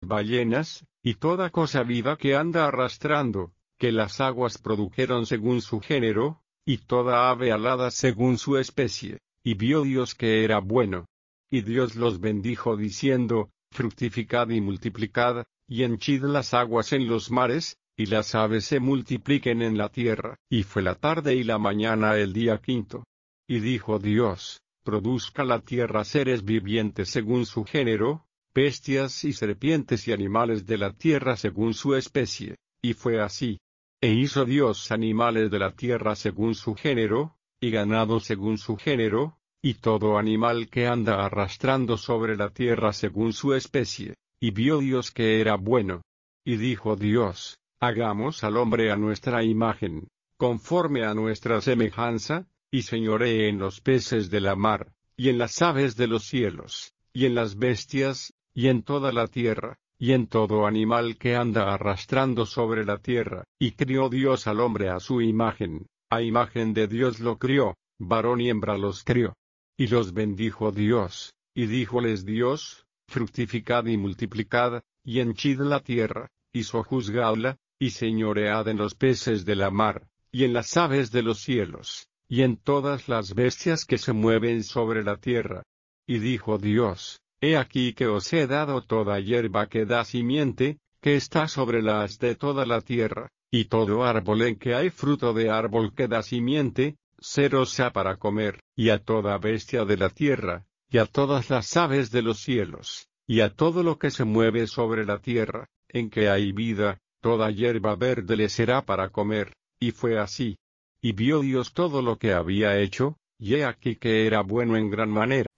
ballenas, y toda cosa viva que anda arrastrando, que las aguas produjeron según su género, y toda ave alada según su especie, y vio Dios que era bueno. Y Dios los bendijo diciendo, fructificad y multiplicad, y henchid las aguas en los mares, y las aves se multipliquen en la tierra. Y fue la tarde y la mañana el día quinto. Y dijo Dios, produzca la tierra seres vivientes según su género, bestias y serpientes y animales de la tierra según su especie. Y fue así. E hizo Dios animales de la tierra según su género, y ganado según su género, y todo animal que anda arrastrando sobre la tierra según su especie. Y vio Dios que era bueno. Y dijo Dios, hagamos al hombre a nuestra imagen, conforme a nuestra semejanza, y señoree en los peces de la mar, y en las aves de los cielos, y en las bestias, y en toda la tierra, y en todo animal que anda arrastrando sobre la tierra. Y crió Dios al hombre a su imagen, a imagen de Dios lo crió, varón y hembra los crió. Y los bendijo Dios, y díjoles Dios, fructificad y multiplicad, y henchid la tierra, y sojuzgadla, y señoread en los peces de la mar, y en las aves de los cielos, y en todas las bestias que se mueven sobre la tierra. Y dijo Dios, he aquí que os he dado toda hierba que da simiente, que está sobre la haz de toda la tierra, y todo árbol en que hay fruto de árbol que da simiente, seros ha para comer, y a toda bestia de la tierra, y a todas las aves de los cielos, y a todo lo que se mueve sobre la tierra, en que hay vida, toda hierba verde le será para comer. Y fue así. Y vio Dios todo lo que había hecho, y he aquí que era bueno en gran manera.